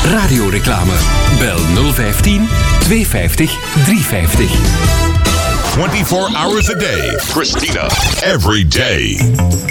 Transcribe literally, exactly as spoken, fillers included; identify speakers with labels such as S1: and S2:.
S1: Radioreclame. Bel nul vijftien tweehonderdvijftig driehonderdvijftig.
S2: twenty-four hours a day. Christina. Every day.